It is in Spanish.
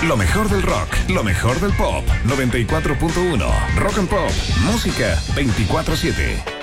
Lo mejor del rock, lo mejor del pop. 94.1 Rock and Pop. Música 24/7.